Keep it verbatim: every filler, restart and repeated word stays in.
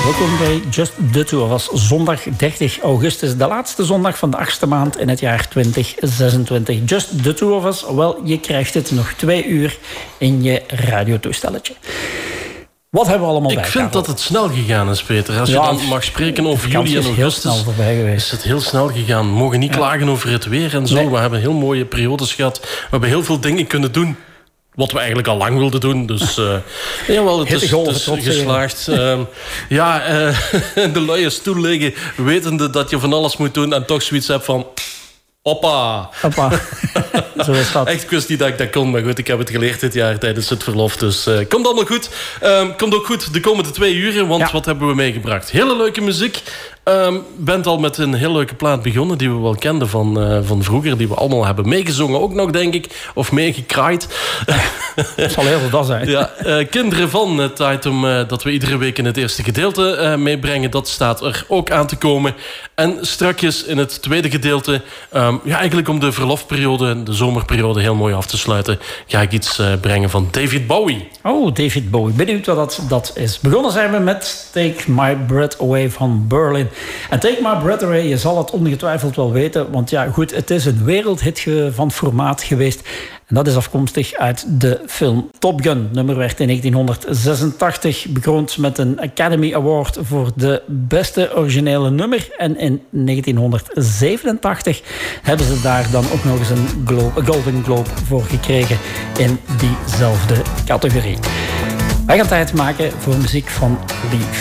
Welkom bij Just the Two of Us. Zondag dertig augustus, de laatste zondag van de achtste maand in het jaar twintig zesentwintig. Just the Two of Us, wel, je krijgt het nog twee uur in je radiotoestelletje. Wat hebben we allemaal Ik bij? Ik vind Karel? dat het snel gegaan is, Peter. Als Ja, je dan mag spreken over juli en augustus, is het heel snel gegaan. We mogen niet ja. klagen over het weer en zo. Nee. We hebben heel mooie periodes gehad. We hebben heel veel dingen kunnen doen wat we eigenlijk al lang wilden doen. Dus uh, jawel, het is, het is geslaagd. Uh, ja, uh, de luie stoel liggen, wetende dat je van alles moet doen en toch zoiets hebt van... Hoppa. Hoppa. Zo is dat. Echt, ik wist niet dat ik dat kon, maar goed, ik heb het geleerd dit jaar tijdens het verlof. Dus uh, komt allemaal goed. Uh, komt ook goed de komende twee uren, want ja. wat hebben we meegebracht? Hele leuke muziek. Um, bent al met een heel leuke plaat begonnen die we wel kenden van, uh, van vroeger, die we allemaal hebben meegezongen ook nog, denk ik, of meegekraaid. Dat zal heel veel dat zijn. Ja, uh, Kinderen van, het item uh, dat we iedere week in het eerste gedeelte uh, meebrengen, dat staat er ook aan te komen. En strakjes in het tweede gedeelte, um, ja, eigenlijk om de verlofperiode, de zomerperiode heel mooi af te sluiten, ga ik iets uh, brengen van David Bowie. Oh, David Bowie. Benieuwd wat dat, dat is. Begonnen zijn we met Take My Breath Away van Berlin. En Take My Breath Away, je zal het ongetwijfeld wel weten, want ja, goed, het is een wereldhit van formaat geweest. En dat is afkomstig uit de film Top Gun. Het nummer werd in negentienhonderdzesentachtig bekroond met een Academy Award voor de beste originele nummer. En in negentienhonderdzevenentachtig hebben ze daar dan ook nog eens een, Globe, een Golden Globe voor gekregen in diezelfde categorie. Wij gaan tijd maken voor muziek van Leaf.